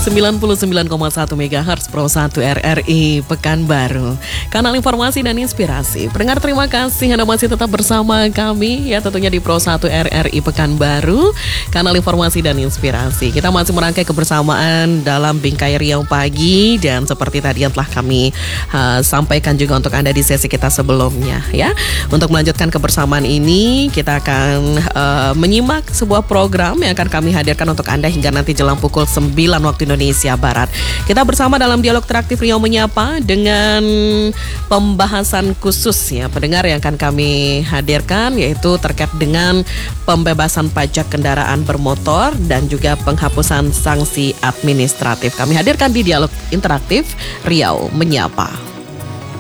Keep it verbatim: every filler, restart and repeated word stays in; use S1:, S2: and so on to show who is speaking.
S1: sembilan puluh sembilan koma satu megahertz Pro satu R R I Pekanbaru, kanal informasi dan inspirasi. Pendengar, terima kasih Anda masih tetap bersama kami ya, tentunya di Pro satu R R I Pekanbaru, kanal informasi dan inspirasi. Kita masih merangkai kebersamaan dalam Bingkai Riau Pagi, dan seperti tadi yang telah kami uh, sampaikan juga untuk Anda di sesi kita sebelumnya ya. Untuk melanjutkan kebersamaan ini, kita akan uh, menyimak sebuah program yang akan kami hadirkan untuk Anda hingga nanti jelang pukul sembilan waktu Indonesia Barat. Kita bersama dalam dialog interaktif Riau Menyapa dengan pembahasan khusus ya pendengar yang akan kami hadirkan, yaitu terkait dengan pembebasan pajak kendaraan bermotor dan juga penghapusan sanksi administratif. Kami hadirkan di dialog interaktif Riau Menyapa.